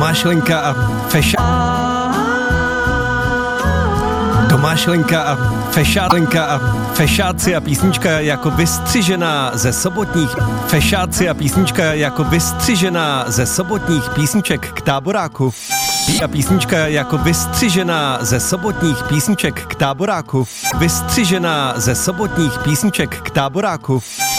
Tomáš Lenka a Tomáš Lenka a Fešáci a písnička jako vystřižená ze sobotních písniček k táboráku. A písnička jako vystřižená ze sobotních písniček k táboráku.